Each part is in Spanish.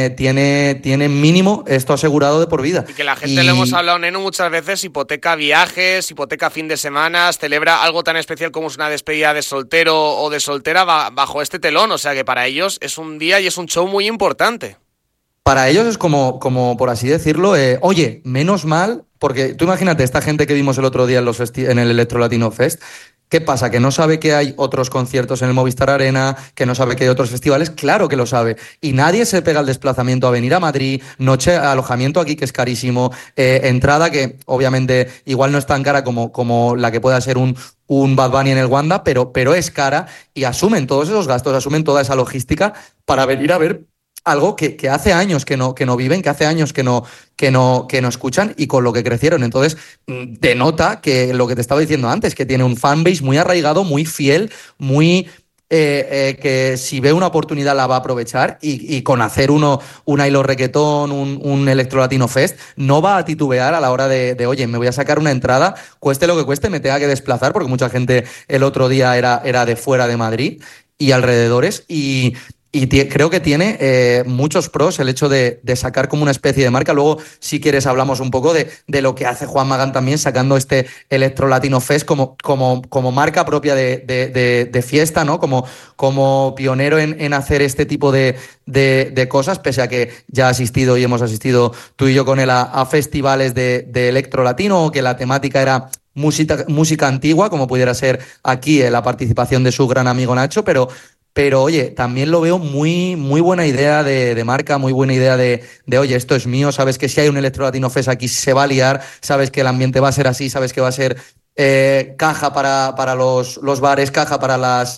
tiene mínimo esto asegurado de por vida. Y que la gente, lo hemos hablado, Nenu, muchas veces, hipoteca viajes, hipoteca fin de semana, celebra algo tan especial como es una despedida de soltero o de soltera bajo este telón. O sea que para ellos es un día y es un show muy importante. Para ellos es como por así decirlo, oye, menos mal, porque tú imagínate, esta gente que vimos el otro día en el Electro Latino Fest, ¿qué pasa? ¿Que no sabe que hay otros conciertos en el Movistar Arena? ¿Que no sabe que hay otros festivales? Claro que lo sabe. Y nadie se pega el desplazamiento a venir a Madrid, noche, alojamiento aquí que es carísimo, entrada que obviamente igual no es tan cara como la que pueda ser un Bad Bunny en el Wanda, pero es cara y asumen todos esos gastos, asumen toda esa logística para venir a ver algo que hace años que no viven, que hace años que no escuchan y con lo que crecieron. Entonces, denota que lo que te estaba diciendo antes, que tiene un fanbase muy arraigado, muy fiel, muy que si ve una oportunidad la va a aprovechar y con hacer un Hilo Reggaetón, un Electro Latino Fest, no va a titubear a la hora de oye, me voy a sacar una entrada, cueste lo que cueste, me tenga que desplazar, porque mucha gente el otro día era de fuera de Madrid y alrededores, y creo que tiene muchos pros el hecho de sacar como una especie de marca. Luego, si quieres, hablamos un poco de lo que hace Juan Magán también, sacando este Electro Latino Fest como marca propia de fiesta, ¿no? Como pionero en hacer este tipo de cosas, pese a que ya ha asistido y hemos asistido tú y yo con él a festivales de Electro Latino, que la temática era música antigua, como pudiera ser aquí la participación de su gran amigo Nacho, pero oye, también lo veo muy, muy buena idea de marca, muy buena idea de oye, esto es mío, sabes que si hay un Electro Latino Fest aquí se va a liar, sabes que el ambiente va a ser así, sabes que va a ser caja para los bares, caja para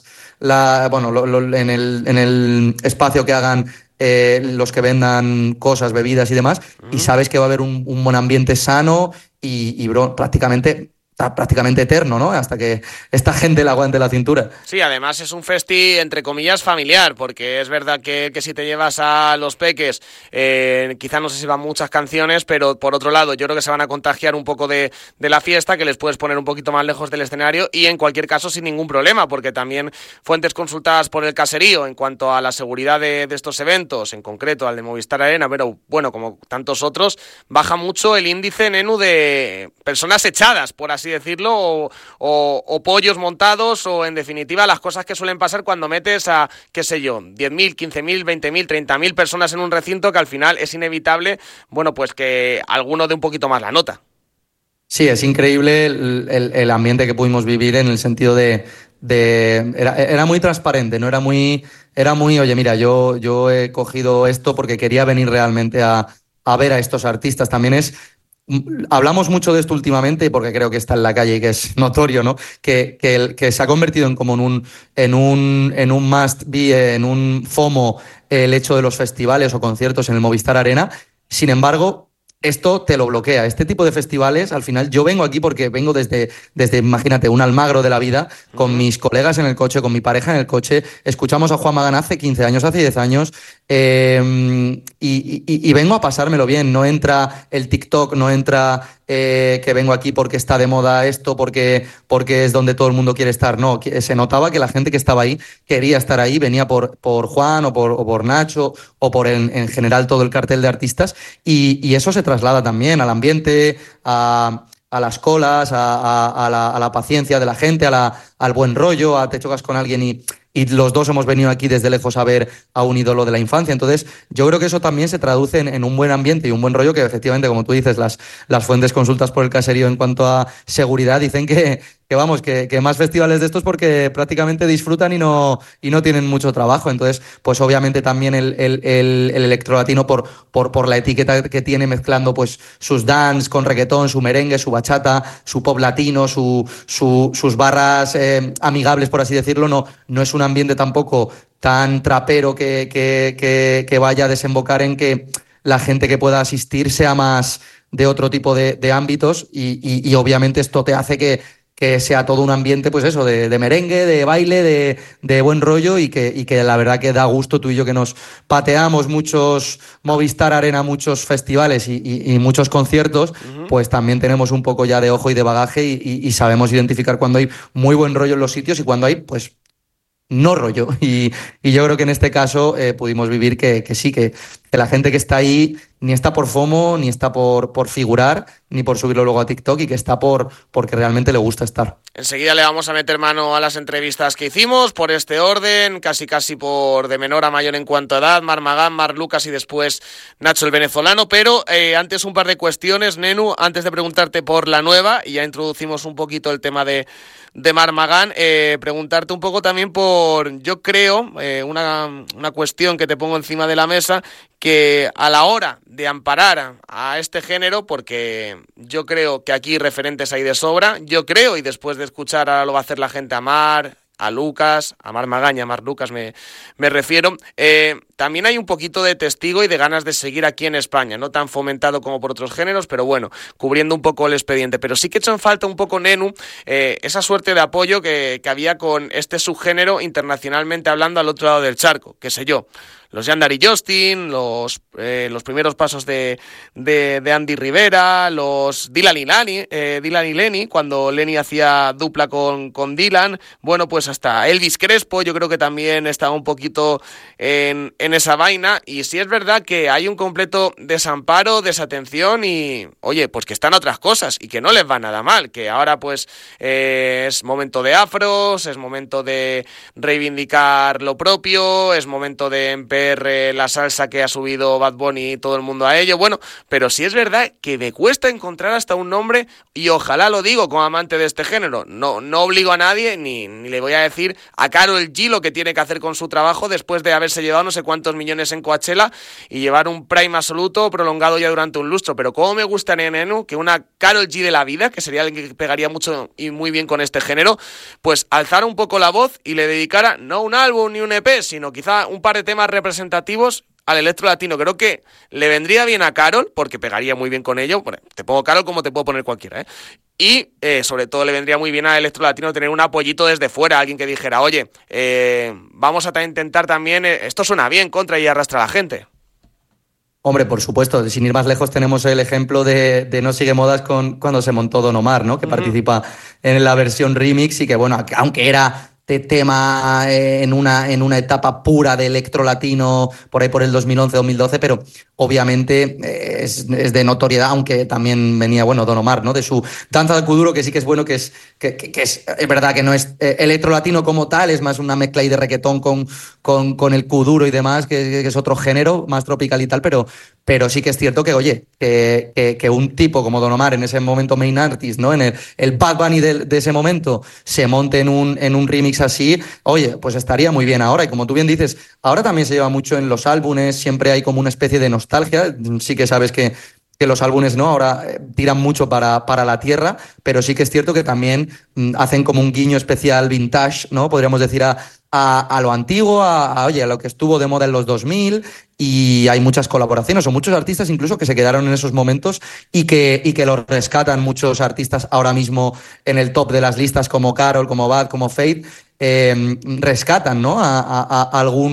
en el espacio que hagan los que vendan cosas, bebidas y demás, y sabes que va a haber un buen ambiente sano y bro, prácticamente eterno, ¿no? Hasta que esta gente le aguante la cintura. Sí, además es un festi, entre comillas, familiar, porque es verdad que si te llevas a los peques, quizá no sé si van muchas canciones, pero por otro lado yo creo que se van a contagiar un poco de la fiesta, que les puedes poner un poquito más lejos del escenario y en cualquier caso sin ningún problema, porque también fuentes consultadas por el caserío en cuanto a la seguridad de estos eventos, en concreto al de Movistar Arena, pero bueno, como tantos otros, baja mucho el índice, Nenu, de personas echadas, por así decirlo, o pollos montados, o en definitiva las cosas que suelen pasar cuando metes a, qué sé yo, 10.000, 15.000, 20.000, 30.000 personas en un recinto, que al final es inevitable, bueno, pues que alguno dé un poquito más la nota. Sí, es increíble el ambiente que pudimos vivir en el sentido era muy transparente, ¿no? Era muy, oye, mira, yo he cogido esto porque quería venir realmente a ver a estos artistas. También hablamos mucho de esto últimamente porque creo que está en la calle y que es notorio, ¿no? Que se ha convertido en un must be, en un FOMO, el hecho de los festivales o conciertos en el Movistar Arena. Sin embargo, esto te lo bloquea. Este tipo de festivales, al final, yo vengo aquí porque vengo desde imagínate, un Almagro de la vida, con mis colegas en el coche, con mi pareja en el coche, escuchamos a Juan Magán hace 15 años, hace 10 años, y vengo a pasármelo bien. No entra el TikTok, no entra que vengo aquí porque está de moda esto, porque es donde todo el mundo quiere estar. No, se notaba que la gente que estaba ahí quería estar ahí, venía por Juan o por Nacho o por en general todo el cartel de artistas, y eso se traslada también al ambiente, a las colas, a la paciencia de la gente, al buen rollo, a te chocas con alguien y los dos hemos venido aquí desde lejos a ver a un ídolo de la infancia. Entonces, yo creo que eso también se traduce en un buen ambiente y un buen rollo, que efectivamente, como tú dices, las fuentes consultas por el caserío en cuanto a seguridad dicen que más festivales de estos porque prácticamente disfrutan y no tienen mucho trabajo. Entonces, pues obviamente también el Electro Latino por la etiqueta que tiene, mezclando pues sus dance con reggaetón, su merengue, su bachata, su pop latino, sus barras amigables, por así decirlo, no es un ambiente tampoco tan trapero que vaya a desembocar en que la gente que pueda asistir sea más de otro tipo de ámbitos, y obviamente esto te hace que sea todo un ambiente, pues eso, de merengue, de baile, de buen rollo, y que la verdad que da gusto. Tú y yo, que nos pateamos muchos Movistar Arena, muchos festivales y muchos conciertos, pues también tenemos un poco ya de ojo y de bagaje, y sabemos identificar cuando hay muy buen rollo en los sitios y cuando hay, pues, no rollo. Y yo creo que en este caso pudimos vivir que sí, que que la gente que está ahí ni está por FOMO, ni está por figurar, ni por subirlo luego a TikTok, y que está porque realmente le gusta estar. Enseguida le vamos a meter mano a las entrevistas que hicimos, por este orden, casi por de menor a mayor en cuanto a edad, Marc Magan, Marc Lucas y después Nacho el venezolano, pero antes un par de cuestiones, Nenu, antes de preguntarte por la nueva, y ya introducimos un poquito el tema de Marc Magan, preguntarte un poco también por, yo creo, una cuestión que te pongo encima de la mesa, que a la hora de amparar a este género, porque yo creo que aquí referentes hay de sobra, yo creo, y después de escuchar ahora lo va a hacer la gente, a Marc, a Lucas, a Marc Magan y a Marc Lucas me refiero, también hay un poquito de testigo y de ganas de seguir aquí en España, no tan fomentado como por otros géneros, pero bueno, cubriendo un poco el expediente, pero sí que he hecho en falta un poco, Nenu, esa suerte de apoyo que había con este subgénero internacionalmente hablando al otro lado del charco, qué sé yo, los Yandar y Justin, los primeros pasos de Andy Rivera, los Dylan y Lenny, cuando Lenny hacía dupla con Dylan, bueno, pues hasta Elvis Crespo, yo creo que también estaba un poquito en esa vaina, y sí es verdad que hay un completo desamparo, desatención, y oye, pues que están otras cosas, y que no les va nada mal, que ahora pues es momento de afros, es momento de reivindicar lo propio, es momento de la salsa que ha subido Bad Bunny y todo el mundo a ello, bueno, pero sí es verdad que me cuesta encontrar hasta un nombre, y ojalá lo digo como amante de este género, no obligo a nadie, ni le voy a decir a Karol G lo que tiene que hacer con su trabajo después de haberse llevado no sé cuántos millones en Coachella y llevar un prime absoluto prolongado ya durante un lustro, pero cómo me gustaría, Nenu, que una Karol G de la vida, que sería alguien que pegaría mucho y muy bien con este género, pues alzara un poco la voz y le dedicara no un álbum ni un EP, sino quizá un par de temas representativos al electro latino. Creo que le vendría bien a Karol, porque pegaría muy bien con ello. Bueno, te pongo Karol como te puedo poner cualquiera, ¿eh? Y sobre todo le vendría muy bien al electro latino tener un apoyito desde fuera, alguien que dijera, oye, vamos a intentar también, esto suena bien, contra, y arrastra a la gente. Hombre, por supuesto, sin ir más lejos tenemos el ejemplo de No Sigue Modas cuando se montó Don Omar, ¿no? Que participa en la versión remix, y que, bueno, aunque era de tema en una etapa pura de electro latino por ahí por el 2011-2012, pero obviamente es de notoriedad, aunque también venía, bueno, Don Omar, ¿no? De su danza del kuduro, que sí que es bueno, que es verdad que no es electro latino como tal, es más una mezcla ahí de reggaetón con el kuduro y demás, que es otro género más tropical y tal, pero sí que es cierto que, oye, que un tipo como Don Omar, en ese momento main artist, ¿no? En el Bad Bunny de ese momento, se monte en un remix así, oye, pues estaría muy bien ahora. Y como tú bien dices, ahora también se lleva mucho en los álbumes, siempre hay como una especie de nostalgia. Sí que sabes que los álbumes, ¿no? Ahora tiran mucho para la tierra, pero sí que es cierto que también hacen como un guiño especial vintage, ¿no? Podríamos decir a lo antiguo, oye, a lo que estuvo de moda en los 2000, y hay muchas colaboraciones o muchos artistas incluso que se quedaron en esos momentos y que los rescatan muchos artistas ahora mismo en el top de las listas, como Karol, como Bad, como Fate. Rescatan, ¿no? a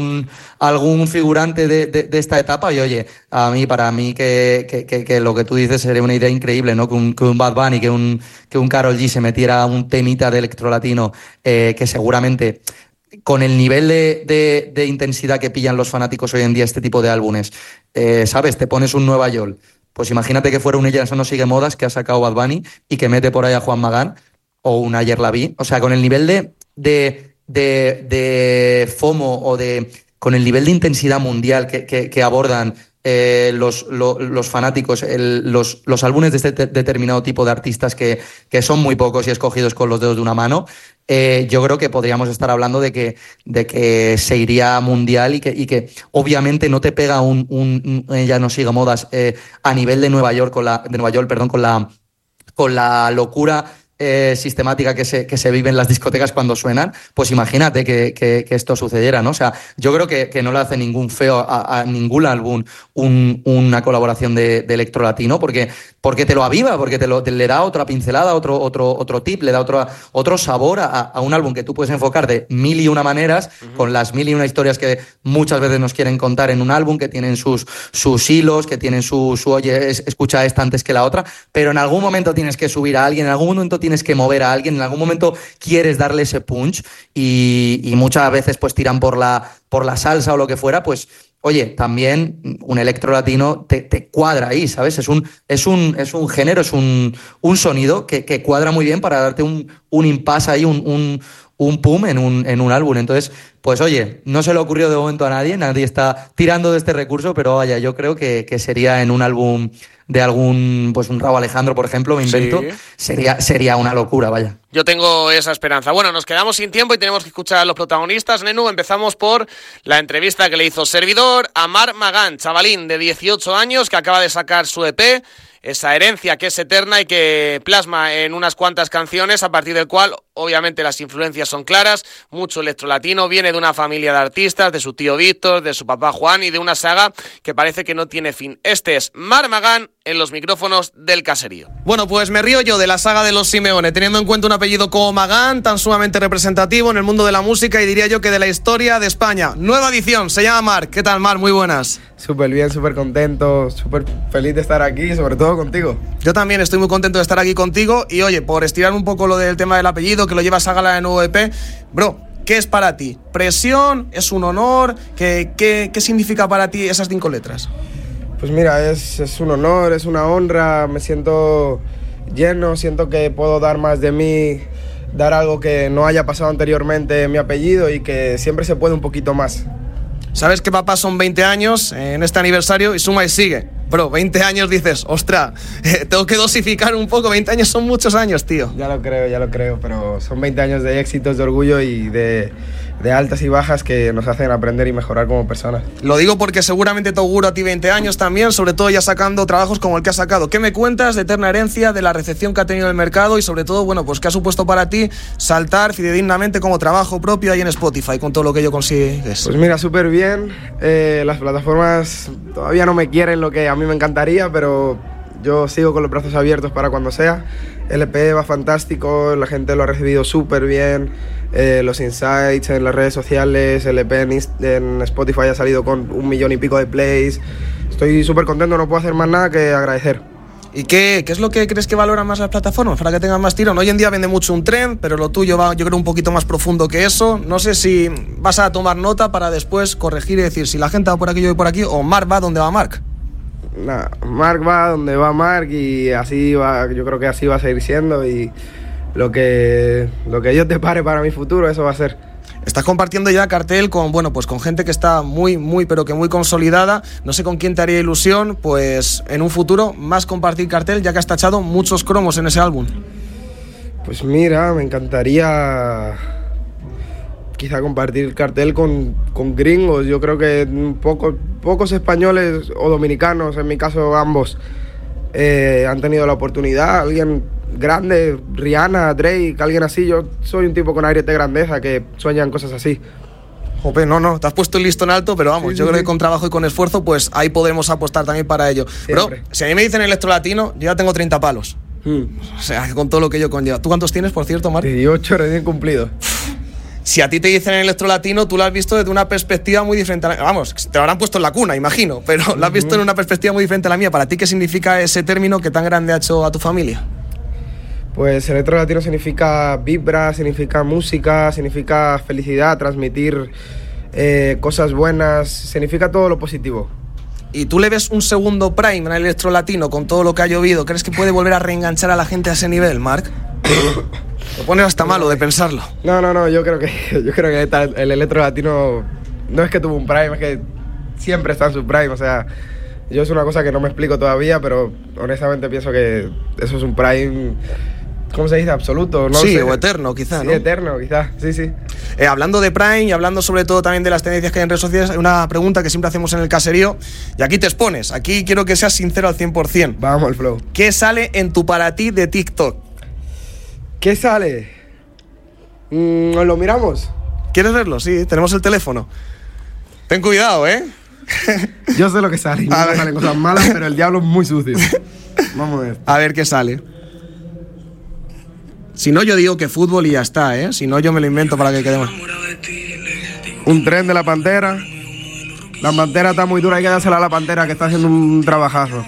algún figurante de esta etapa, y oye, para mí que lo que tú dices sería una idea increíble, ¿no? Que un Bad Bunny, que un Karol G se metiera un temita de electrolatino, que seguramente con el nivel de intensidad que pillan los fanáticos hoy en día este tipo de álbumes, ¿sabes? Te pones un Nueva York, pues imagínate que fuera un Ella No Sigue Modas que ha sacado Bad Bunny y que mete por ahí a Juan Magán o un Ayer la vi, o sea, con el nivel de FOMO con el nivel de intensidad mundial que abordan los fanáticos, los álbumes de este determinado tipo de artistas que son muy pocos y escogidos con los dedos de una mano, yo creo que podríamos estar hablando de que se iría mundial y que obviamente no te pega un Ya No Siga Modas a nivel de Nueva York, con la locura sistemática que se vive en las discotecas cuando suenan, pues imagínate que esto sucediera, ¿no? O sea, yo creo que no le hace ningún feo a ningún álbum una colaboración de electro latino, porque te lo aviva, porque le da otra pincelada, otro tip, le da otro sabor a un álbum que tú puedes enfocar de mil y una maneras, con las mil y una historias que muchas veces nos quieren contar en un álbum, que tienen sus hilos, que tienen oye, escucha esta antes que la otra, pero en algún momento tienes que subir a alguien, en algún momento tienes que mover a alguien, en algún momento quieres darle ese punch, y muchas veces pues tiran por la salsa o lo que fuera, pues oye, también un electro latino te cuadra ahí, ¿sabes? Es un género, es un sonido que cuadra muy bien para darte un impasse ahí, un pum en un álbum. Entonces, pues oye, no se le ocurrió de momento a nadie está tirando de este recurso, pero vaya, yo creo que sería en un álbum de algún, pues un Rauw Alejandro, por ejemplo, me invento, sí. sería una locura, vaya. Yo tengo esa esperanza. Bueno, nos quedamos sin tiempo y tenemos que escuchar a los protagonistas. Nenu, empezamos por la entrevista que le hizo Servidor a Marc Magan, chavalín de 18 años que acaba de sacar su EP, esa herencia que es eterna y que plasma en unas cuantas canciones, a partir del cual obviamente las influencias son claras, mucho electrolatino, viene de una familia de artistas, de su tío Víctor, de su papá Juan y de una saga que parece que no tiene fin. Este es Marc Magan en los micrófonos del Caserío. Bueno, pues me río yo de la saga de los Simeone, teniendo en cuenta un apellido como Magan, tan sumamente representativo en el mundo de la música y diría yo que de la historia de España. Nueva edición, se llama Marc. ¿Qué tal, Marc? Muy buenas. Súper bien, súper contento, súper feliz de estar aquí, sobre todo contigo. Yo también estoy muy contento de estar aquí contigo y oye, por estirar un poco lo del tema del apellido, que lo llevas a gala de nuevo EP, bro, ¿qué es para ti? ¿Presión? ¿Es un honor? ¿Qué significa para ti esas 5 letras? Pues mira, es un honor, es una honra, me siento lleno, siento que puedo dar más de mí, dar algo que no haya pasado anteriormente en mi apellido y que siempre se puede un poquito más. Sabes que papá son 20 años en este aniversario y suma y sigue. Bro, 20 años dices, ostras, tengo que dosificar un poco, 20 años son muchos años, tío. Ya lo creo, pero son 20 años de éxitos, de orgullo y de altas y bajas que nos hacen aprender y mejorar como personas. Lo digo porque seguramente te auguro a ti 20 años también, sobre todo ya sacando trabajos como el que has sacado. ¿Qué me cuentas de Eterna Herencia, de la recepción que ha tenido el mercado y sobre todo, bueno, pues qué ha supuesto para ti saltar fidedignamente como trabajo propio ahí en Spotify con todo lo que yo consigues? Pues mira, súper bien. Las plataformas todavía no me quieren lo que a mí me encantaría, pero yo sigo con los brazos abiertos para cuando sea. El EP va fantástico, la gente lo ha recibido súper bien, los insights en las redes sociales, el EP en Spotify ha salido con 1 millón y pico de plays. Estoy súper contento, no puedo hacer más nada que agradecer. ¿Y qué es lo que crees que valoran más las plataformas para que tengan más tirón? Hoy en día vende mucho un trend, pero lo tuyo va, yo creo, un poquito más profundo que eso. No sé si vas a tomar nota para después corregir y decir si la gente va por aquí, yo voy por aquí, o Marc va donde va Marc. Nah, Marc va donde va Marc y así va, yo creo que así va a seguir siendo y lo que Dios te pare para mi futuro, eso va a ser. Estás compartiendo ya cartel con, bueno, pues con gente que está muy, pero que muy consolidada. No sé con quién te haría ilusión, pues en un futuro más compartir cartel, ya que has tachado muchos cromos en ese álbum. Pues mira, me encantaría quizá compartir cartel con gringos. Yo creo que pocos españoles o dominicanos, en mi caso ambos, han tenido la oportunidad. Alguien grande, Rihanna, Drake, alguien así. Yo soy un tipo con aires de grandeza que sueñan cosas así. Jope, no, te has puesto el listón alto, pero vamos, sí, yo creo que con trabajo y con esfuerzo, pues ahí podremos apostar también para ello. Siempre. Bro, si a mí me dicen electrolatino, yo ya tengo 30 palos. O sea, con todo lo que yo conlleva. ¿Tú cuántos tienes, por cierto, Marc? 18 recién cumplidos. Si a ti te dicen el electrolatino, tú lo has visto desde una perspectiva muy diferente a la... Vamos, te lo habrán puesto en la cuna, imagino, pero lo has visto en una perspectiva muy diferente a la mía. ¿Para ti qué significa ese término que tan grande ha hecho a tu familia? Pues electrolatino significa vibra, significa música, significa felicidad, transmitir cosas buenas, significa todo lo positivo. ¿Y tú le ves un segundo prime en el electrolatino con todo lo que ha llovido? ¿Crees que puede volver a reenganchar a la gente a ese nivel, Marc? Lo pones hasta malo de pensarlo. No, yo creo que el electrolatino no es que tuvo un prime, es que siempre está en su prime, o sea, yo es una cosa que no me explico todavía, pero honestamente pienso que eso es un prime, ¿cómo se dice? Absoluto, ¿no? Sí, sé. O eterno, quizá, sí, ¿no? Eterno, quizá, sí. Hablando de Prime y hablando sobre todo también de las tendencias que hay en redes sociales, hay una pregunta que siempre hacemos en el Caserío y aquí te expones, aquí quiero que seas sincero al 100%. Vamos al flow. ¿Qué sale en tu para ti de TikTok? ¿Qué sale? ¿Lo miramos? ¿Quieres verlo? Sí, tenemos el teléfono. Ten cuidado, ¿eh? Yo sé lo que sale, no me salen cosas malas, pero el diablo es muy sucio. Vamos a ver. A ver qué sale. Si no, yo digo que fútbol y ya está, ¿eh? Si no, yo me lo invento para que quedemos. Un tren de la Pantera. La Pantera está muy dura, hay que dársela a la Pantera que está haciendo un trabajazo.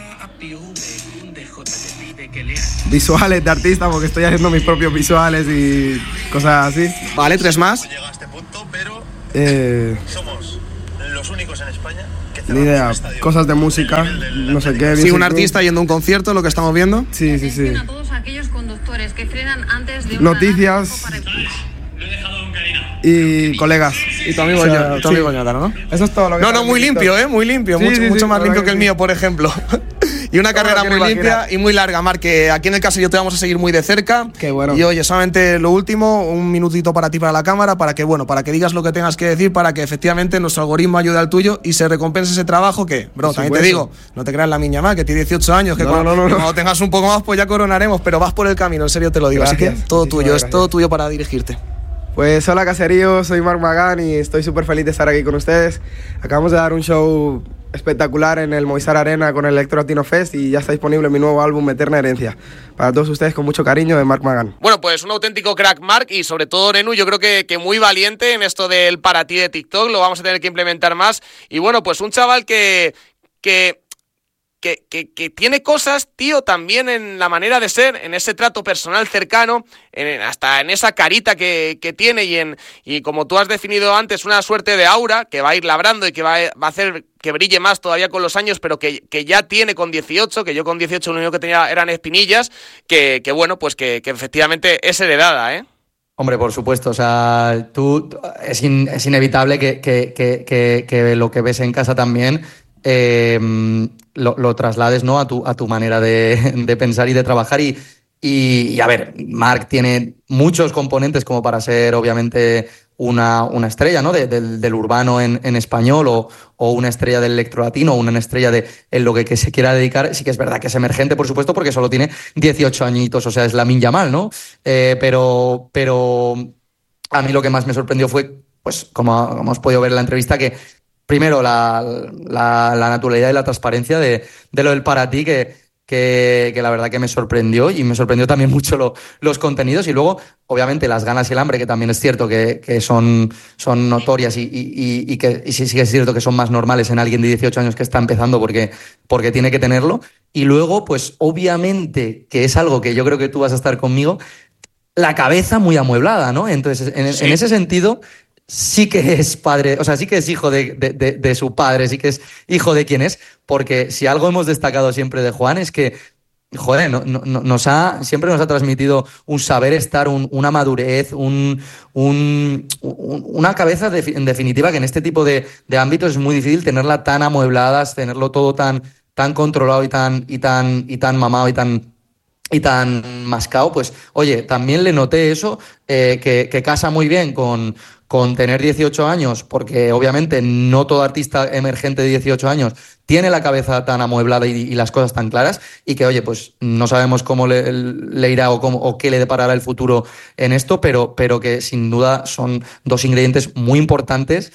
Visuales de artista, porque estoy haciendo mis propios visuales y cosas así. Vale, 3 más. Llega a este punto, pero somos los únicos en España Ni idea, cosas de música, no sé qué. Sí, un artista yendo a un concierto, lo que estamos viendo. Sí. A todos aquellos conductores que frenan antes de noticias y colegas. Y tu amigo, ¿no? Eso es todo lo que... No, muy limpio, muy limpio. Mucho más limpio que el mío, por ejemplo. Y una carrera muy limpia y muy larga, Marc, que aquí en el Caserío te vamos a seguir muy de cerca. Qué bueno. Y oye, solamente lo último, un minutito para ti, para la cámara, para que digas lo que tengas que decir, para que efectivamente nuestro algoritmo ayude al tuyo y se recompense ese trabajo que, bro, también te digo, no te creas la miña más, que tiene 18 años, que cuando tengas un poco más, pues ya coronaremos, pero vas por el camino, en serio te lo digo. Gracias. Así que todo tuyo, gracias. Es todo tuyo para dirigirte. Pues hola Caserío, soy Marc Magan y estoy súper feliz de estar aquí con ustedes. Acabamos de dar un show espectacular en el Movistar Arena con el Electro Latino Fest y ya está disponible mi nuevo álbum Eterna Herencia. Para todos ustedes, con mucho cariño, de Marc Magan. Bueno, pues un auténtico crack, Marc, y sobre todo, Nenu, yo creo que muy valiente en esto del para ti de TikTok, lo vamos a tener que implementar más. Y bueno, pues un chaval que tiene cosas, tío, también en la manera de ser, en ese trato personal cercano, hasta en esa carita que tiene y como tú has definido antes, una suerte de aura que va a ir labrando y que va a hacer que brille más todavía con los años, pero que ya tiene con 18, que yo con 18 lo único que tenía eran espinillas, que bueno, pues que efectivamente es heredada, ¿eh? Hombre, por supuesto, o sea, es inevitable que lo que ves en casa también lo traslades, ¿no? a tu manera de pensar y de trabajar y a ver, Marc tiene muchos componentes como para ser obviamente una estrella, ¿no? del urbano en español o una estrella del electrolatino o una estrella en lo que se quiera dedicar. Sí que es verdad que es emergente, por supuesto, porque solo tiene 18 añitos, o sea, es Lamine Yamal, ¿no? Pero a mí lo que más me sorprendió fue, pues como hemos podido ver en la entrevista, que primero la naturalidad y la transparencia de lo del para ti, que la verdad que me sorprendió y me sorprendió también mucho los contenidos y luego obviamente las ganas y el hambre, que también es cierto que son notorias y sí que es cierto que son más normales en alguien de 18 años que está empezando porque tiene que tenerlo. Y luego pues obviamente que es algo que yo creo que tú vas a estar conmigo, la cabeza muy amueblada, ¿no? Entonces en ese sentido sí que es padre, o sea, sí que es hijo de su padre, sí que es hijo de quien es, porque si algo hemos destacado siempre de Juan es que, joder, siempre nos ha transmitido un saber estar, una madurez, una cabeza en definitiva que en este tipo de ámbitos es muy difícil tenerla tan amueblada, tenerlo todo tan controlado y tan mamado y tan mascado. Pues oye, también le noté eso, que casa muy bien con tener 18 años, porque obviamente no todo artista emergente de 18 años tiene la cabeza tan amueblada y las cosas tan claras, y que, oye, pues no sabemos cómo le irá o qué le deparará el futuro en esto, pero que sin duda son dos ingredientes muy importantes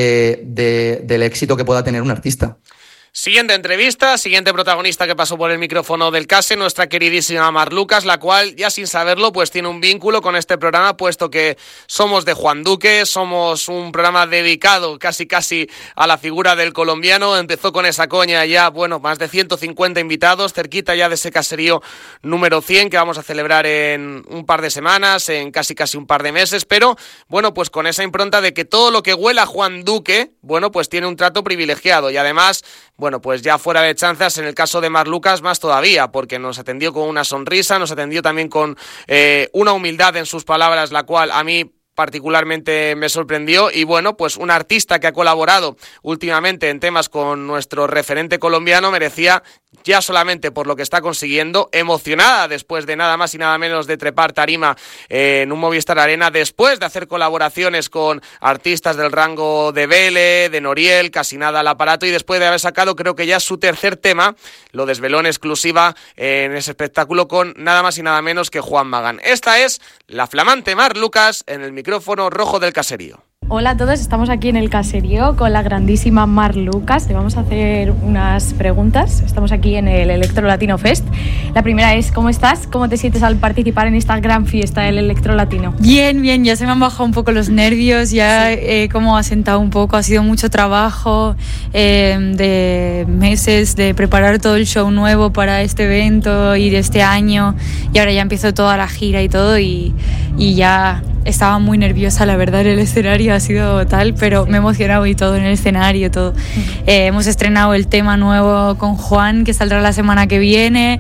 del éxito que pueda tener un artista. Siguiente entrevista, siguiente protagonista que pasó por el micrófono del Case, nuestra queridísima Marc Lucas, la cual ya sin saberlo pues tiene un vínculo con este programa, puesto que somos de Juan Duque, somos un programa dedicado casi a la figura del colombiano. Empezó con esa coña ya, bueno, más de 150 invitados, cerquita ya de ese caserío número 100 que vamos a celebrar en un par de semanas, en casi un par de meses, pero bueno, pues con esa impronta de que todo lo que huela a Juan Duque, bueno, pues tiene un trato privilegiado y además, bueno, pues ya fuera de chanzas, en el caso de Marc Lucas más todavía, porque nos atendió con una sonrisa, nos atendió también con una humildad en sus palabras, la cual a mí particularmente me sorprendió. Y bueno, pues un artista que ha colaborado últimamente en temas con nuestro referente colombiano merecía, ya solamente por lo que está consiguiendo, emocionada después de nada más y nada menos de trepar tarima en un Movistar Arena, después de hacer colaboraciones con artistas del rango de Vele, de Noriel, casi nada al aparato, y después de haber sacado, creo que ya su tercer tema, lo desveló en exclusiva en ese espectáculo con nada más y nada menos que Juan Magán. Esta es la flamante Marc Lucas en el micrófono rojo del Caserío. Hola a todos, estamos aquí en el Caserío con la grandísima Marc Lucas. Te vamos a hacer unas preguntas. Estamos aquí en el Electro Latino Fest. La primera es, ¿cómo estás? ¿Cómo te sientes al participar en esta gran fiesta del Electro Latino? Bien, ya se me han bajado un poco los nervios, ya he como asentado un poco. Ha sido mucho trabajo de meses de preparar todo el show nuevo para este evento y de este año, y ahora ya empiezo toda la gira y todo, y ya estaba muy nerviosa, la verdad, en el escenario ha sido tal, pero me he emocionado y todo en el escenario, todo. Hemos estrenado el tema nuevo con Juan, que saldrá la semana que viene,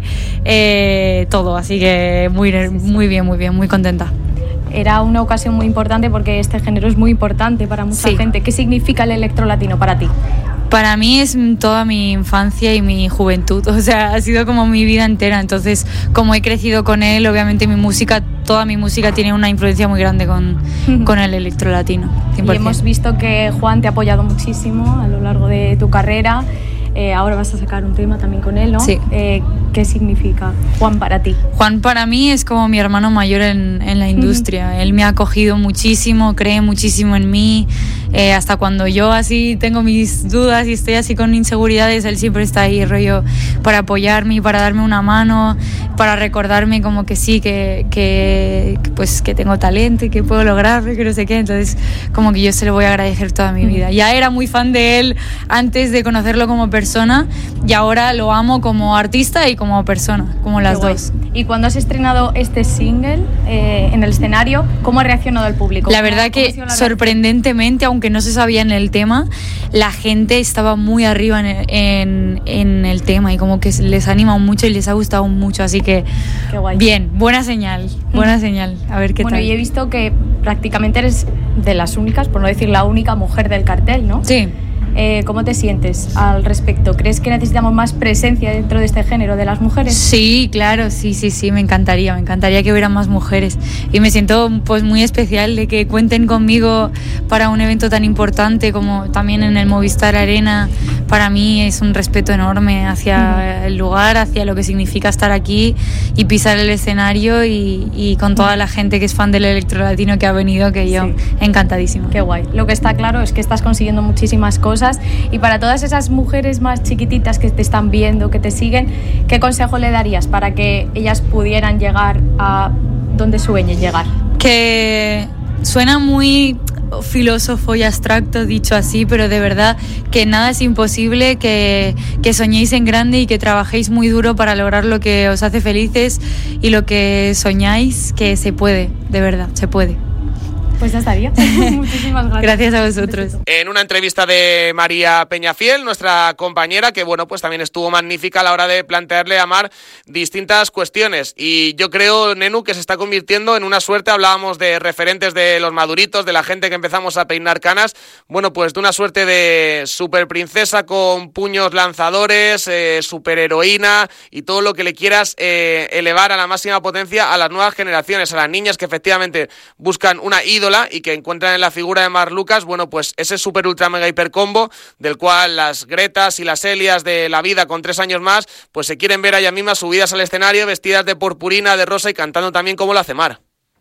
todo, así que muy bien, muy contenta. Era una ocasión muy importante porque este género es muy importante para mucha gente. ¿Qué significa el electrolatino para ti? Para mí es toda mi infancia y mi juventud, o sea, ha sido como mi vida entera, entonces como he crecido con él, obviamente toda mi música tiene una influencia muy grande con el electrolatino, 100%. Y hemos visto que Juan te ha apoyado muchísimo a lo largo de tu carrera. Ahora vas a sacar un tema también con él, ¿no? Sí. ¿Qué significa Juan para ti? Juan para mí es como mi hermano mayor en la industria. Él me ha acogido muchísimo, cree muchísimo en mí. Hasta cuando yo así tengo mis dudas y estoy así con inseguridades, él siempre está ahí, rollo, para apoyarme, para darme una mano, para recordarme como que sí, que tengo talento y que puedo lograrlo, que no sé qué. Entonces, como que yo se lo voy a agradecer toda mi vida. Ya era muy fan de él antes de conocerlo como persona y ahora lo amo como artista y como persona, como las dos. Y cuando has estrenado este single en el escenario, ¿cómo ha reaccionado el público? La verdad que sorprendentemente, aunque no se sabía en el tema, la gente estaba muy arriba en el tema y como que les anima mucho y les ha gustado mucho, así que qué guay. Bien, buena señal, a ver qué tal. Bueno, y he visto que prácticamente eres de las únicas, por no decir la única mujer del cartel, ¿no? Sí. ¿Cómo te sientes al respecto? ¿Crees que necesitamos más presencia dentro de este género de las mujeres? Sí, claro, sí, me encantaría que hubiera más mujeres y me siento pues muy especial de que cuenten conmigo para un evento tan importante como también en el Movistar Arena. Para mí es un respeto enorme hacia el lugar, hacia lo que significa estar aquí y pisar el escenario y con toda la gente que es fan del electrolatino que ha venido, que yo encantadísima. Qué guay. Lo que está claro es que estás consiguiendo muchísimas cosas. Y para todas esas mujeres más chiquititas que te están viendo, que te siguen, ¿qué consejo le darías para que ellas pudieran llegar a donde sueñen llegar? Que suena muy filósofo y abstracto dicho así, pero de verdad que nada es imposible, que soñéis en grande y que trabajéis muy duro para lograr lo que os hace felices y lo que soñáis, que se puede, de verdad, se puede. Pues ya estaría. Muchísimas gracias. Gracias a vosotros. En una entrevista de María Peñafiel, nuestra compañera, que bueno, pues también estuvo magnífica a la hora de plantearle a Mar distintas cuestiones. Y yo creo, Nenu, que se está convirtiendo en una suerte. Hablábamos de referentes de los maduritos, de la gente que empezamos a peinar canas. Bueno, pues de una suerte de superprincesa con puños lanzadores, superheroína y todo lo que le quieras elevar a la máxima potencia a las nuevas generaciones, a las niñas que efectivamente buscan una ídola y que encuentran en la figura de Mar Lucas, bueno, pues ese super ultra mega hiper combo del cual las Gretas y las Elias de la vida con 3 años más, pues se quieren ver a ellas mismas subidas al escenario, vestidas de purpurina, de rosa y cantando también como lo hace Mar.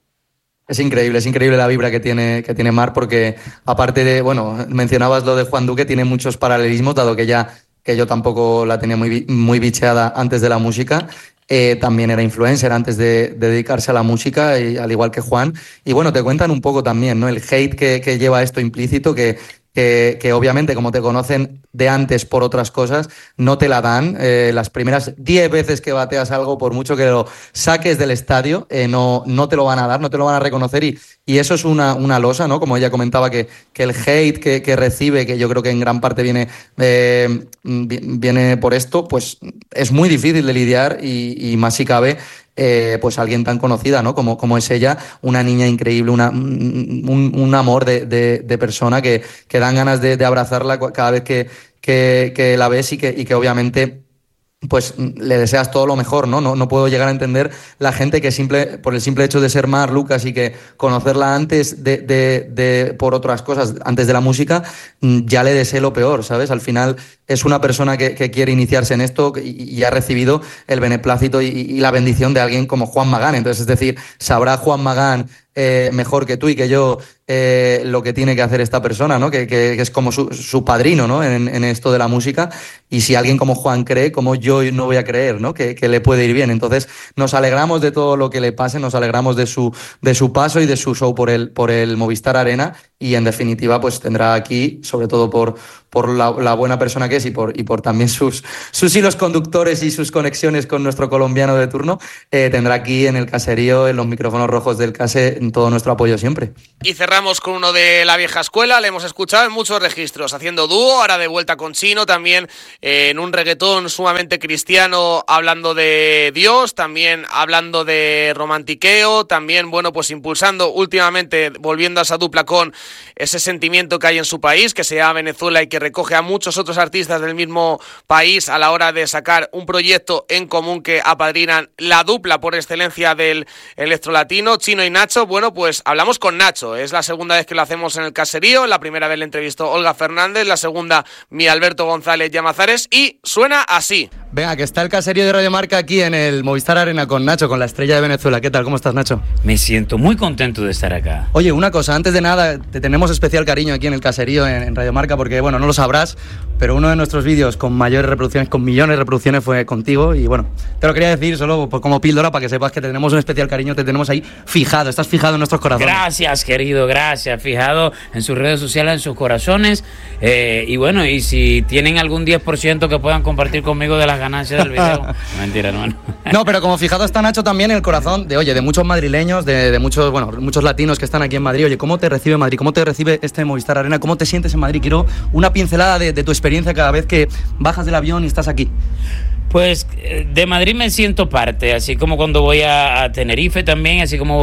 Es increíble la vibra que tiene Mar, porque aparte de, bueno, mencionabas lo de Juan Duque, tiene muchos paralelismos, dado que yo tampoco la tenía muy bicheada antes de la música. También era influencer antes de dedicarse a la música, y, al igual que Juan. Y bueno, te cuentan un poco también, ¿no? El hate que lleva esto implícito, que obviamente, como te conocen de antes por otras cosas, no te la dan. Las primeras 10 veces que bateas algo, por mucho que lo saques del estadio, no te lo van a dar, no te lo van a reconocer, y eso es una losa, ¿no? Como ella comentaba, que el hate que recibe, que yo creo que en gran parte viene por esto, pues es muy difícil de lidiar, y más si cabe, pues alguien tan conocida, ¿no? Como es ella, una niña increíble, un amor de persona que dan ganas de abrazarla cada vez que la ves, y que obviamente pues le deseas todo lo mejor, ¿no? No puedo llegar a entender la gente que por el simple hecho de ser Mar Lucas y que conocerla antes por otras cosas, antes de la música, ya le desee lo peor, ¿sabes? Al final es una persona que quiere iniciarse en esto y ha recibido el beneplácito y la bendición de alguien como Juan Magán. Entonces, es decir, sabrá Juan Magán mejor que tú y que yo lo que tiene que hacer esta persona, ¿no? Que es como su padrino, ¿no? En esto de la música. Y si alguien como Juan cree, como yo no voy a creer, ¿no? Que le puede ir bien. Entonces nos alegramos de todo lo que le pase, nos alegramos de su paso y de su show por el Movistar Arena, y en definitiva pues tendrá aquí, sobre todo por la buena persona que es y por también sus hilos conductores y sus conexiones con nuestro colombiano de turno, tendrá aquí en el caserío, en los micrófonos rojos del Case, todo nuestro apoyo siempre. Y cerramos con uno de la vieja escuela, le hemos escuchado en muchos registros, haciendo dúo, ahora de vuelta con Chino, también en un reggaetón sumamente cristiano, hablando de Dios, también hablando de romantiqueo, también, bueno, pues impulsando últimamente, volviendo a esa dupla con ese sentimiento que hay en su país, que se llama Venezuela y que recoge a muchos otros artistas del mismo país a la hora de sacar un proyecto en común que apadrinan la dupla por excelencia del electrolatino, Chino y Nacho. Bueno, pues hablamos con Nacho, es la segunda vez que lo hacemos en el caserío, la primera vez le entrevistó Olga Fernández, la segunda mi Alberto González Llamazares y suena así. Venga, que está el caserío de Radio Marca aquí en el Movistar Arena con Nacho, con la estrella de Venezuela. ¿Qué tal? ¿Cómo estás, Nacho? Me siento muy contento de estar acá. Oye, una cosa, antes de nada, te tenemos especial cariño aquí en el caserío, en Radio Marca, porque, bueno, no lo sabrás, pero uno de nuestros vídeos con mayores reproducciones, con millones de reproducciones, fue contigo. Y, bueno, te lo quería decir solo como píldora para que sepas que te tenemos un especial cariño, te tenemos ahí fijado, estás fijado en nuestros corazones. Gracias, querido, gracias. Fijado en sus redes sociales, en sus corazones. Y bueno, y si tienen algún 10% que puedan compartir conmigo de las ganancias del video. Mentira, hermano. No, pero como fijado está Nacho también en el corazón de muchos madrileños, de muchos latinos que están aquí en Madrid. Oye, ¿cómo te recibe Madrid? ¿Cómo te recibe este Movistar Arena? ¿Cómo te sientes en Madrid? Quiero una pincelada de tu experiencia cada vez que bajas del avión y estás aquí. Pues de Madrid me siento parte, así como cuando voy a Tenerife también, así como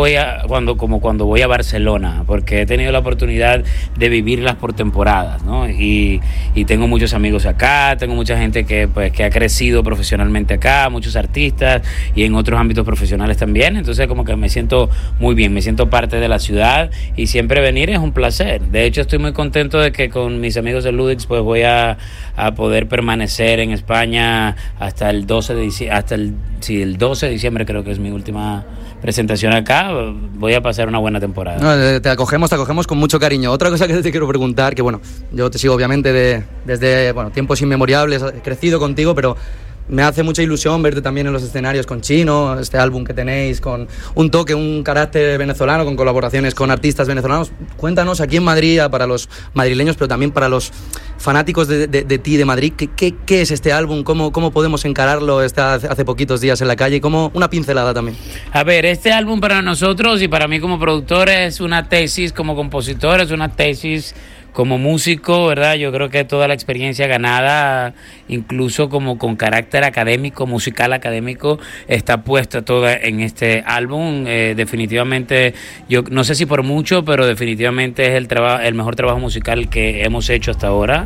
cuando voy a Barcelona, porque he tenido la oportunidad de vivirlas por temporadas, ¿no? Y tengo muchos amigos acá, tengo mucha gente que ha crecido profesionalmente acá, muchos artistas y en otros ámbitos profesionales también, entonces como que me siento muy bien, me siento parte de la ciudad y siempre venir es un placer. De hecho estoy muy contento de que con mis amigos de Ludix pues voy a poder permanecer en España hasta el 12 de diciembre creo que es mi última presentación acá. Voy a pasar una buena temporada. No, te acogemos con mucho cariño. Otra cosa que te quiero preguntar, que bueno, yo te sigo obviamente desde tiempos inmemorables, he crecido contigo, pero me hace mucha ilusión verte también en los escenarios con Chino, este álbum que tenéis con un toque, un carácter venezolano, con colaboraciones con artistas venezolanos. Cuéntanos aquí en Madrid, para los madrileños, pero también para los fanáticos de ti, de Madrid, ¿qué es este álbum? ¿Cómo podemos encararlo? Está hace poquitos días en la calle, como una pincelada también. A ver, este álbum para nosotros y para mí como productor es una tesis, como compositor es una tesis, como músico, ¿verdad? Yo creo que toda la experiencia ganada, incluso como con carácter académico, musical académico, está puesta toda en este álbum. Definitivamente, yo no sé si por mucho, pero definitivamente es el mejor trabajo musical que hemos hecho hasta ahora.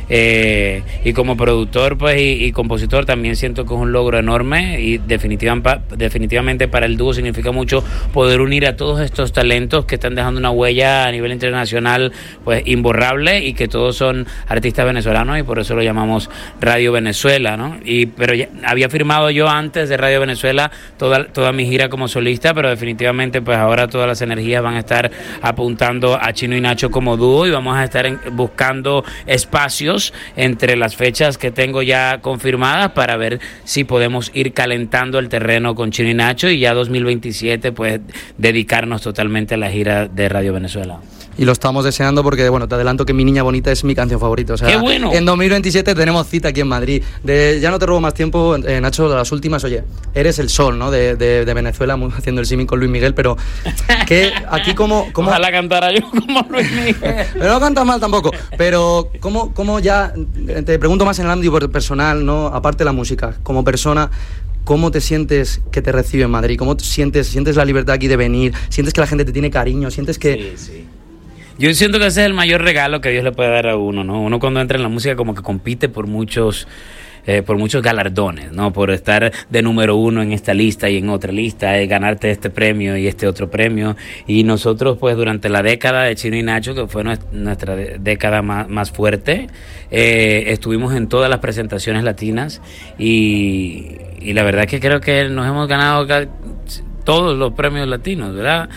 Y como productor pues y compositor también siento que es un logro enorme y definitivamente para el dúo significa mucho poder unir a todos estos talentos que están dejando una huella a nivel internacional pues imborrable y que todos son artistas venezolanos y por eso lo llamamos Radio Venezuela, ¿no? Pero ya había firmado yo antes de Radio Venezuela toda mi gira como solista, pero definitivamente pues ahora todas las energías van a estar apuntando a Chino y Nacho como dúo y vamos a estar buscando espacios entre las fechas que tengo ya confirmadas para ver si podemos ir calentando el terreno con Chino y Nacho y ya 2027 pues dedicarnos totalmente a la gira de Radio Venezuela. Y lo estamos deseando porque, bueno, te adelanto que Mi Niña Bonita es mi canción favorita. O sea, ¡qué bueno! En 2027 tenemos cita aquí en Madrid. Ya no te robo más tiempo, Nacho, de las últimas. Oye, eres el sol, ¿no? De Venezuela, haciendo el símil con Luis Miguel, pero que aquí como ojalá cantara yo como Luis Miguel. Pero no cantas mal tampoco. Pero ¿cómo ya, te pregunto más en el ámbito personal, ¿no? Aparte de la música, como persona, ¿cómo te sientes que te recibe en Madrid? ¿Cómo sientes la libertad aquí de venir? ¿Sientes que la gente te tiene cariño? ¿Sientes que...? Sí. Yo siento que ese es el mayor regalo que Dios le puede dar a uno, ¿no? Uno cuando entra en la música como que compite por muchos galardones, ¿no? Por estar de número uno en esta lista y en otra lista, ganarte este premio y este otro premio. Y nosotros, pues, durante la década de Chino y Nacho, que fue nuestra década más fuerte, estuvimos en todas las presentaciones latinas y la verdad es que creo que nos hemos ganado todos los premios latinos, ¿verdad?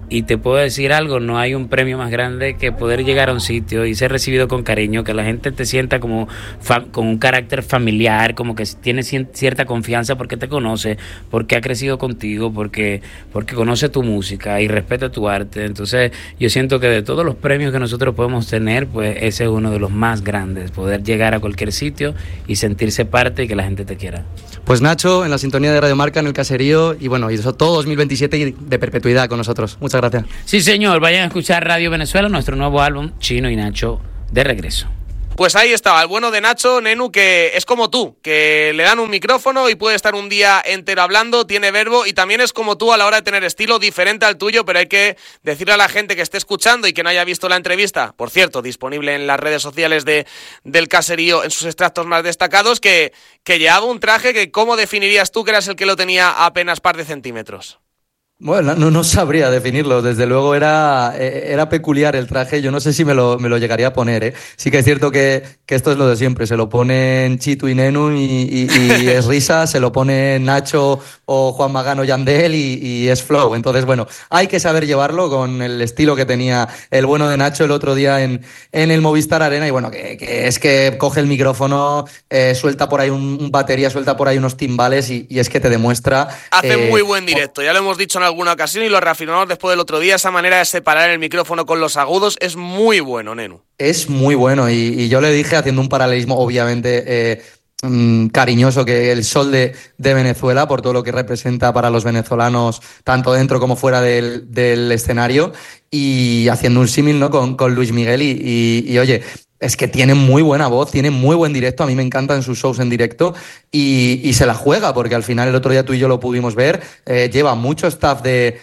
Y te puedo decir algo, no hay un premio más grande que poder llegar a un sitio y ser recibido con cariño, que la gente te sienta como con un carácter familiar, como que tiene cierta confianza porque te conoce, porque ha crecido contigo, porque conoce tu música y respeta tu arte. Entonces yo siento que de todos los premios que nosotros podemos tener, pues ese es uno de los más grandes, poder llegar a cualquier sitio y sentirse parte y que la gente te quiera. Pues Nacho, en la sintonía de Radio Marca, en el Caserío, y bueno, y eso todo 2027 y de perpetuidad con nosotros. Muchas gracias. Sí, señor, vayan a escuchar Radio Venezuela, nuestro nuevo álbum, Chino y Nacho, de regreso. Pues ahí estaba, el bueno de Nacho, Nenu, que es como tú, que le dan un micrófono y puede estar un día entero hablando, tiene verbo y también es como tú a la hora de tener estilo diferente al tuyo, pero hay que decirle a la gente que esté escuchando y que no haya visto la entrevista, por cierto, disponible en las redes sociales del Caserío, en sus extractos más destacados, que llevaba un traje que, ¿cómo definirías tú que eras el que lo tenía a apenas par de centímetros? Bueno, no sabría definirlo. Desde luego era peculiar el traje. Yo no sé si me lo llegaría a poner, ¿eh? Sí que es cierto que esto es lo de siempre. Se lo ponen Chitu y Nenu y es risa. Se lo ponen Nacho o Juan Magán o Yandel y es flow. Entonces, bueno, hay que saber llevarlo con el estilo que tenía el bueno de Nacho el otro día en el Movistar Arena. Y bueno, que es que coge el micrófono, suelta por ahí un batería, suelta por ahí unos timbales y es que te demuestra... Hace muy buen directo. Ya lo hemos dicho en alguna ocasión y lo reafirmamos después del otro día. Esa manera de separar el micrófono con los agudos es muy bueno, Nenu. Es muy bueno y yo le dije, haciendo un paralelismo obviamente cariñoso, que el sol de Venezuela, por todo lo que representa para los venezolanos, tanto dentro como fuera del escenario, y haciendo un símil, ¿no?, con Luis Miguel y oye, es que tiene muy buena voz, tiene muy buen directo, a mí me encantan sus shows en directo y se la juega, porque al final el otro día tú y yo lo pudimos ver, lleva mucho staff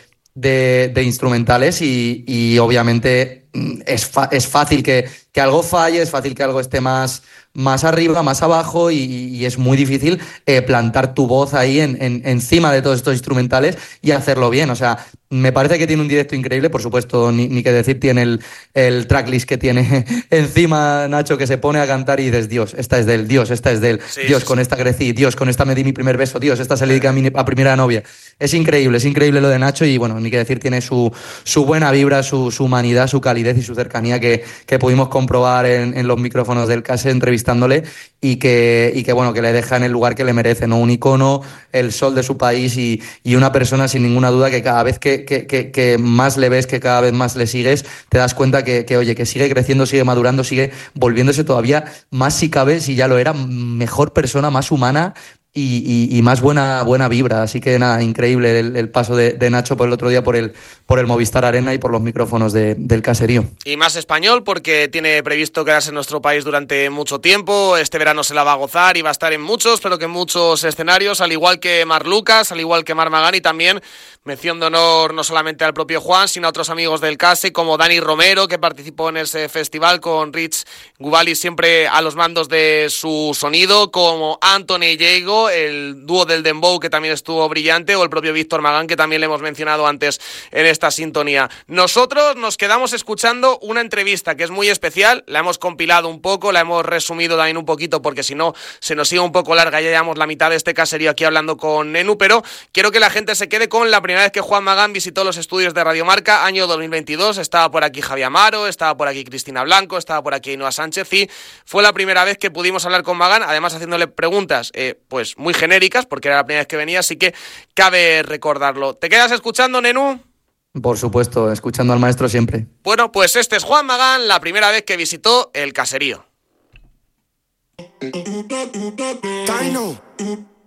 de instrumentales y obviamente es fácil que algo falle, es fácil que algo esté más arriba, más abajo y es muy difícil plantar tu voz ahí encima de todos estos instrumentales y hacerlo bien. O sea, me parece que tiene un directo increíble, por supuesto, ni que decir tiene el tracklist que tiene encima Nacho, que se pone a cantar y dices, Dios, esta es de él, Dios, esta es de él, sí, Dios, sí, con esta crecí, Dios, con esta me di mi primer beso, Dios, esta salí a primera novia. Es increíble lo de Nacho y bueno, ni que decir, tiene su buena vibra, su humanidad, su calidez y su cercanía que pudimos comprobar en los micrófonos del Case entrevistándole y que bueno, que le deja en el lugar que le merece, ¿no? Un icono, el sol de su país y una persona sin ninguna duda que cada vez que más le ves, que cada vez más le sigues, te das cuenta que oye, que sigue creciendo, sigue madurando, sigue volviéndose todavía más, si cabe, si ya lo era, mejor persona, más humana y más buena vibra. Así que nada, increíble el paso de Nacho por el otro día por el Movistar Arena y por los micrófonos del Caserío. Y más español porque tiene previsto quedarse en nuestro país durante mucho tiempo. Este verano se la va a gozar y va a estar en muchos, pero que en muchos escenarios, al igual que Marc Lucas, al igual que Marc Magán, y también mención de honor no solamente al propio Juan, sino a otros amigos del Case, como Dani Romero, que participó en ese festival con Rich Gubali siempre a los mandos de su sonido, como Anthony Diego, el dúo del Dembow, que también estuvo brillante, o el propio Víctor Magán, que también le hemos mencionado antes en esta sintonía. Nosotros nos quedamos escuchando una entrevista que es muy especial, la hemos compilado un poco, la hemos resumido también un poquito, porque si no se nos sigue un poco larga, ya llevamos la mitad de este caserío aquí hablando con Nenu, pero quiero que la gente se quede con la primera vez que Juan Magán visitó los estudios de Radio Marca, año 2022, estaba por aquí Javi Amaro, estaba por aquí Cristina Blanco, estaba por aquí Ainhoa Sánchez, y fue la primera vez que pudimos hablar con Magán, además haciéndole preguntas pues muy genéricas, porque era la primera vez que venía, así que cabe recordarlo. ¿Te quedas escuchando, Nenu? Por supuesto, escuchando al maestro siempre. Bueno, pues este es Juan Magán, la primera vez que visitó el Caserío.